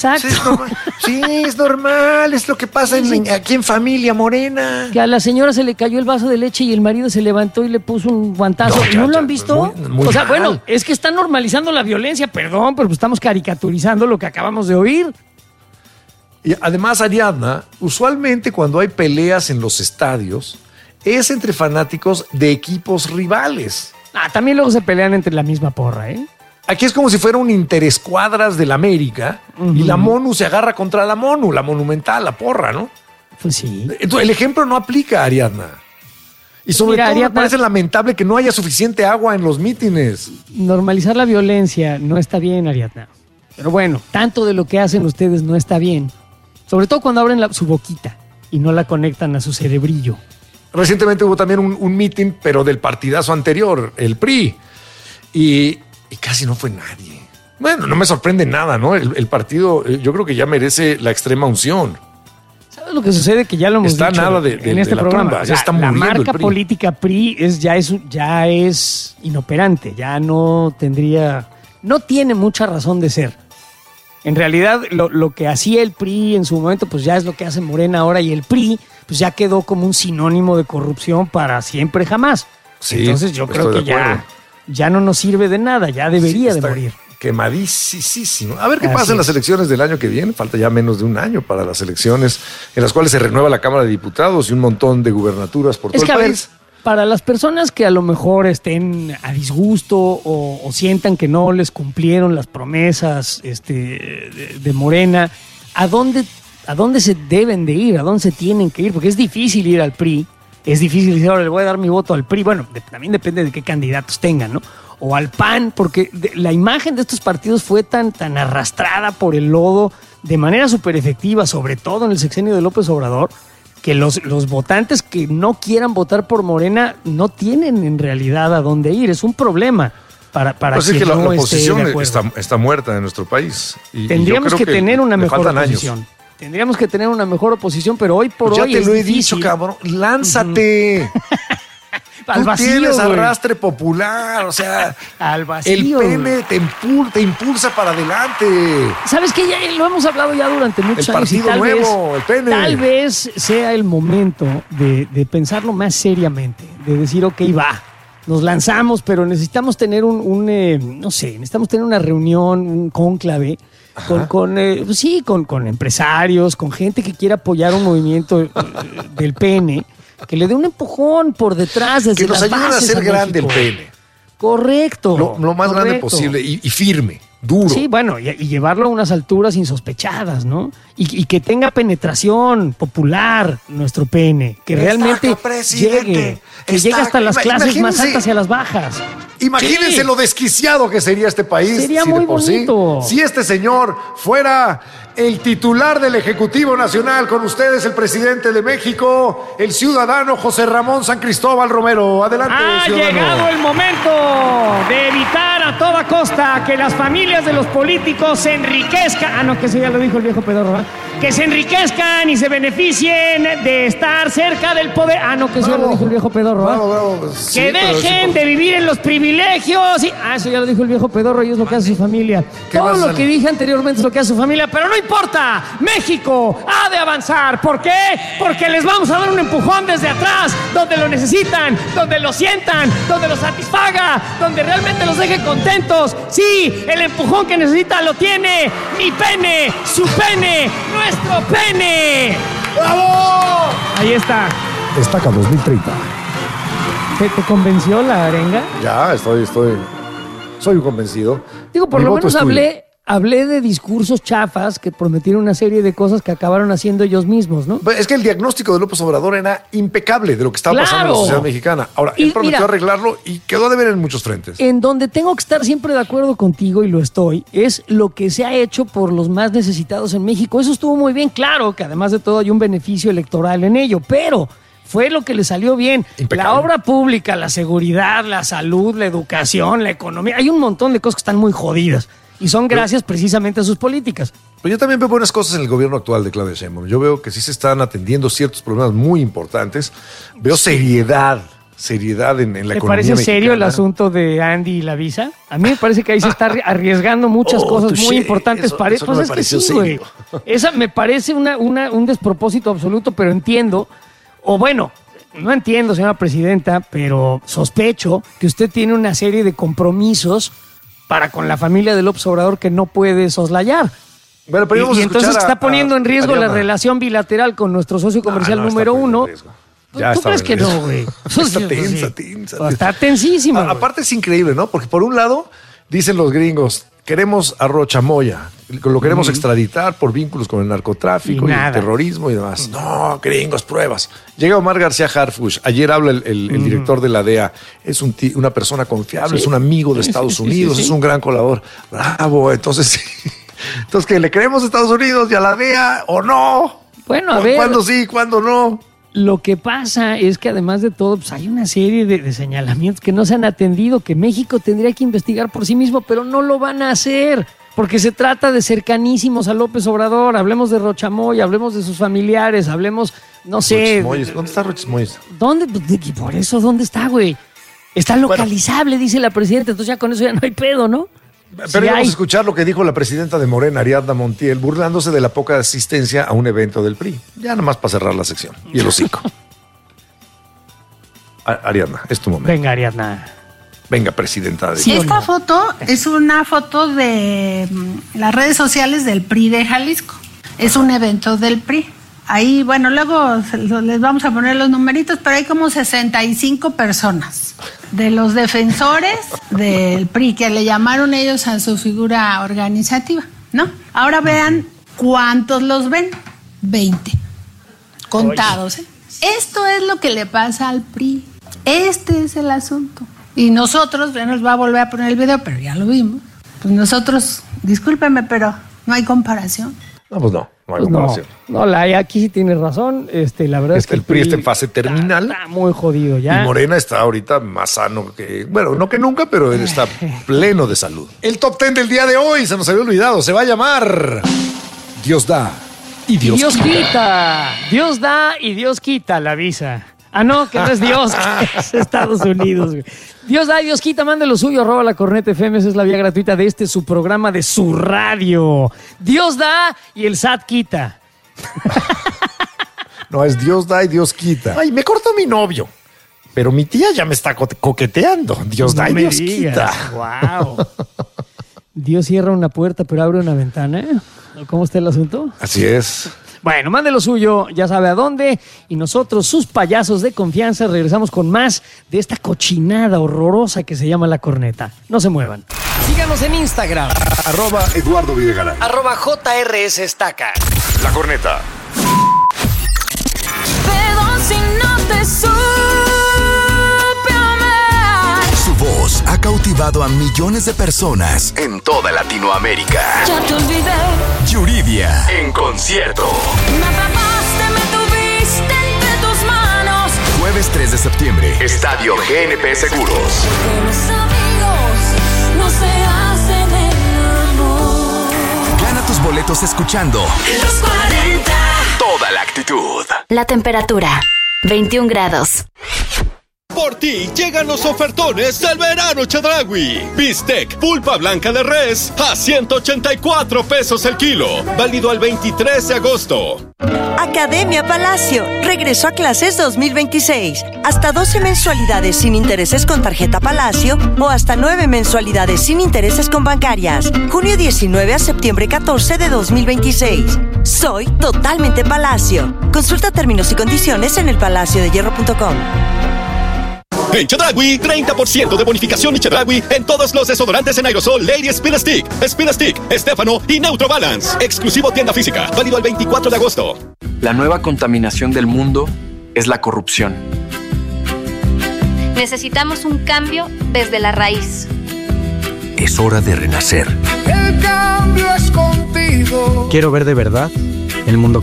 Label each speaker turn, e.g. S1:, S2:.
S1: Exacto.
S2: Sí, es normal, es lo que pasa aquí en familia morena.
S1: Que a la señora se le cayó el vaso de leche y el marido se levantó y le puso un guantazo. ¿No lo han visto?
S2: Muy
S1: o sea,
S2: mal.
S1: bueno, es que están normalizando la violencia, perdón, pero estamos caricaturizando lo que acabamos de oír.
S2: Y además, Ariadna, usualmente cuando hay peleas en los estadios, es entre fanáticos de equipos rivales.
S1: También luego se pelean entre la misma porra, ¿eh?
S2: Aquí es como si fuera un interescuadras del América y la MONU se agarra contra la MONU, la monumental, la porra, ¿no?
S1: Pues sí.
S2: Entonces, el ejemplo no aplica, Ariadna. Y sobre todo
S1: Ariadna,
S2: me parece lamentable que no haya suficiente agua en los mítines.
S1: Normalizar la violencia no está bien, Ariadna. Pero bueno, tanto de lo que hacen ustedes no está bien. Sobre todo cuando abren su boquita y no la conectan a su cerebrillo.
S2: Recientemente hubo también un mítin, pero del partidazo anterior, el PRI. Y casi no fue nadie. Bueno, no me sorprende nada, ¿no? El partido yo creo que ya merece la extrema unción.
S1: ¿Sabes lo que sucede? Que ya lo hemos dicho en este programa.
S2: Tumba, ya está
S1: la
S2: muriendo
S1: marca
S2: el PRI.
S1: política PRI ya es inoperante, ya no tiene mucha razón de ser. En realidad, lo que hacía el PRI en su momento, pues ya es lo que hace Morena ahora, y el PRI pues ya quedó como un sinónimo de corrupción para siempre jamás.
S2: Sí,
S1: entonces yo creo que ya no nos sirve de nada, ya debería de morir.
S2: Quemadísimo. A ver qué
S1: Así
S2: pasa en las
S1: es.
S2: elecciones del año que viene. Falta ya menos de un año para las elecciones en las cuales se renueva la Cámara de Diputados y un montón de gubernaturas por todo el país.
S1: Para las personas que a lo mejor estén a disgusto o sientan que no les cumplieron las promesas de Morena, ¿a dónde se deben de ir? ¿A dónde se tienen que ir? Porque es difícil ir al PRI. Es difícil decir, ahora le voy a dar mi voto al PRI. Bueno, también depende de qué candidatos tengan, ¿no? O al PAN, porque la imagen de estos partidos fue tan arrastrada por el lodo de manera súper efectiva, sobre todo en el sexenio de López Obrador, que los votantes que no quieran votar por Morena no tienen en realidad a dónde ir. Es un problema para
S2: pues
S1: quien
S2: es que la
S1: no
S2: oposición
S1: esté de acuerdo.
S2: está muerta en nuestro país.
S1: Tendríamos que tener una mejor
S2: faltan
S1: oposición.
S2: Años.
S1: Tendríamos que tener una mejor oposición, pero hoy por
S2: Pues
S1: hoy
S2: ya te
S1: es
S2: lo he
S1: difícil.
S2: dicho, cabrón. Lánzate.
S1: Al
S2: Tú
S1: vacío,
S2: tienes
S1: güey.
S2: arrastre popular, o sea,
S1: Al vacío,
S2: el pene te impulsa para adelante.
S1: ¿Sabes qué? Ya lo hemos hablado ya durante muchos
S2: El
S1: años.
S2: partido nuevo, el pene.
S1: Tal vez sea el momento de pensarlo más seriamente, de decir, ok, va, nos lanzamos, pero necesitamos tener necesitamos tener una reunión, un cónclave, con empresarios, con gente que quiera apoyar un movimiento del pene, que le dé un empujón por detrás desde
S2: Que nos
S1: las
S2: ayuden a
S1: bases
S2: hacer grande el
S1: México.
S2: pene.
S1: Correcto.
S2: Lo más grande posible y firme, duro.
S1: Sí, bueno, y llevarlo a unas alturas insospechadas, ¿no? Y que tenga penetración popular nuestro pene, que realmente llegue hasta las clases más altas y a las bajas.
S2: Imagínense
S1: Sí.
S2: lo desquiciado que sería este país.
S1: Sería
S2: si de
S1: muy
S2: por sí,
S1: bonito.
S2: si este señor fuera el titular del Ejecutivo Nacional, con ustedes el presidente de México, el ciudadano José Ramón San Cristóbal Romero. Adelante,
S1: Ha
S2: ciudadano.
S1: llegado el momento de evitar a toda costa que las familias de los políticos se enriquezcan. Que eso ya lo dijo el viejo pedorro, ¿verdad? Que se enriquezcan y se beneficien de estar cerca del poder. Que eso ya lo dijo el viejo pedorro, ¿verdad?
S2: Bravo. Sí,
S1: Que
S2: pero
S1: dejen de vivir en los privilegios. Eso ya lo dijo el viejo pedorro y es lo que hace su familia.
S2: ¿Qué
S1: Todo
S2: vas a
S1: lo
S2: hacer?
S1: que dije anteriormente es lo que hace su familia, pero no importa. México ha de avanzar. ¿Por qué? Porque les vamos a dar un empujón desde atrás, donde lo necesitan, donde lo sientan, donde lo satisfaga, donde realmente los deje contentos. Sí, el empujón que necesita lo tiene mi pene, su pene, nuestro pene.
S2: ¡Bravo!
S1: Ahí está.
S2: Destaca 2030.
S1: ¿Te convenció la arenga?
S2: Ya, soy un convencido.
S1: Digo, por
S2: Mi
S1: lo
S2: voto
S1: menos
S2: es tuyo.
S1: hablé de discursos chafas que prometieron una serie de cosas que acabaron haciendo ellos mismos, ¿no?
S2: Es que el diagnóstico de López Obrador era impecable de lo que estaba pasando en la
S1: Claro.
S2: sociedad mexicana. Ahora,
S1: Y
S2: él prometió
S1: mira,
S2: arreglarlo y quedó de ver en muchos frentes.
S1: En donde tengo que estar siempre de acuerdo contigo, y lo estoy, es lo que se ha hecho por los más necesitados en México. Eso estuvo muy bien, claro, que además de todo hay un beneficio electoral en ello, pero fue lo que le salió bien.
S2: Impecable.
S1: La obra pública, la seguridad, la salud, la educación, la economía, hay un montón de cosas que están muy jodidas y son gracias precisamente a sus políticas.
S2: Pero yo también veo buenas cosas en el gobierno actual de Claudia Sheinbaum. Yo veo que sí se están atendiendo ciertos problemas muy importantes. Veo seriedad seriedad en la
S1: ¿Te
S2: economía
S1: parece
S2: mexicana.
S1: serio el asunto de Andy y la visa? A mí me parece que ahí se está arriesgando muchas cosas muy importantes para
S2: eso
S1: pues
S2: no me
S1: es que
S2: pareció
S1: sí, güey.
S2: serio.
S1: Esa me parece un despropósito absoluto, pero entiendo, o bueno, no entiendo, señora presidenta, pero sospecho que usted tiene una serie de compromisos para con la familia de López Obrador que no puede soslayar.
S2: Bueno, pero
S1: Y entonces está poniendo en riesgo la
S2: Ariadna.
S1: relación bilateral con nuestro socio comercial
S2: No, no
S1: número
S2: está poniendo
S1: uno.
S2: en riesgo. Ya
S1: ¿Tú
S2: está
S1: crees
S2: en
S1: que
S2: riesgo.
S1: no, güey?
S2: Está tensa.
S1: Está tensísima. güey.
S2: Aparte es increíble, ¿no? Porque por un lado, dicen los gringos, queremos a Rocha Moya, lo queremos extraditar por vínculos con el narcotráfico
S1: Y
S2: y el
S1: nada.
S2: terrorismo y demás. No, gringos, pruebas. Llega Omar García Harfuch, ayer habla el director de la DEA, es una persona confiable,
S1: Sí.
S2: es un amigo de Estados
S1: Sí,
S2: Unidos,
S1: sí.
S2: es un gran colaborador. Bravo, entonces, entonces que le creemos a Estados Unidos y a la DEA o no.
S1: Bueno, a ver.
S2: ¿Cuándo sí, cuándo no?
S1: Lo que pasa es que además de todo, pues hay una serie de señalamientos que no se han atendido, que México tendría que investigar por sí mismo, pero no lo van a hacer, porque se trata de cercanísimos a López Obrador. Hablemos de Rochamoy, hablemos de sus familiares, hablemos, no sé.
S2: Roches Moyes. ¿Dónde está Roches Moyes?
S1: ¿Dónde? Y por eso, ¿dónde está, güey? Está localizable, dice la presidenta, entonces ya con eso ya no hay pedo, ¿no?
S2: Pero
S1: Sí
S2: vamos
S1: hay.
S2: a escuchar lo que dijo la presidenta de Morena, Ariadna Montiel, burlándose de la poca asistencia a un evento del PRI. Ya nada más para cerrar la sección. Y el hocico. Ariadna, es tu momento.
S1: Venga, Ariadna.
S2: Venga, presidenta.
S1: Sí.
S3: Esta
S1: no?
S3: foto es una foto de las redes sociales del PRI de Jalisco. Es un evento del PRI. Ahí, bueno, luego les vamos a poner los numeritos, pero hay como 65 personas de los defensores del PRI, que le llamaron ellos a su figura organizativa, ¿no? Ahora vean cuántos los ven. 20. Contados, ¿eh? Esto es lo que le pasa al PRI. Este es el asunto. Y nosotros, ya nos va a volver a poner el video, pero ya lo vimos. Pues nosotros, discúlpeme, pero no hay comparación.
S2: No, pues no hay
S1: Pues no,
S2: comparación.
S1: no, aquí sí tienes razón. La verdad es que
S2: El PRI está en fase terminal.
S1: Está muy jodido ya.
S2: Y Morena está ahorita más sano que, bueno, no que nunca, pero él está pleno de salud. El top 10 del día de hoy, se nos había olvidado, se va a llamar Dios da y Dios,
S1: Dios
S2: quita.
S1: quita. Dios da y Dios quita la visa. Ah, no, que no es Dios, que es Estados Unidos. Güey. Dios da y Dios quita, mande lo suyo, @lacorneta.fm, esa es la vía gratuita de su programa de su radio. Dios da y el SAT quita.
S2: No, es Dios da y Dios quita. Ay, me cortó mi novio. Pero mi tía ya me está coqueteando. Dios da y
S1: me
S2: Dios
S1: digas.
S2: quita.
S1: Wow. Dios cierra una puerta, pero abre una ventana. ¿Cómo está el asunto?
S2: Así es.
S1: Bueno, mande lo suyo, ya sabe a dónde. Y nosotros, sus payasos de confianza, regresamos con más de esta cochinada horrorosa que se llama La Corneta. No se muevan. Síganos en Instagram.
S4: @Eduardo Videgaray.
S1: @JRSestaca.
S2: La Corneta.
S5: Pero si no te supe amar,
S4: Su voz ha cautivado a millones de personas en toda Latinoamérica.
S5: ya te olvidé.
S4: Yuridia en concierto.
S5: Me atrapaste, me tuviste entre tus manos.
S4: Jueves 3 de septiembre. Estadio GNP Seguros.
S5: Que los amigos no se hacen el amor.
S4: Gana tus boletos escuchando
S5: Los 40.
S4: toda la actitud.
S6: La temperatura, 21 grados.
S7: Por ti llegan los ofertones del verano Chedraui. Bistec pulpa blanca de res a 184 pesos el kilo. Válido al 23 de agosto.
S8: Academia Palacio. Regreso a clases 2026. Hasta 12 mensualidades sin intereses con tarjeta Palacio o hasta 9 mensualidades sin intereses con bancarias. Junio 19 a septiembre 14 de 2026. Soy totalmente Palacio. Consulta términos y condiciones en elpalaciodehierro.com.
S7: En Chedraui, 30% de bonificación y Chedraui en todos los desodorantes en aerosol Lady Speed Stick, Estefano y Neutro Balance. Exclusivo tienda física. Válido al 24 de agosto.
S9: La nueva contaminación del mundo es la corrupción.
S6: Necesitamos un cambio desde la raíz.
S4: Es hora de renacer.
S10: El cambio es contigo.
S9: Quiero ver de verdad el mundo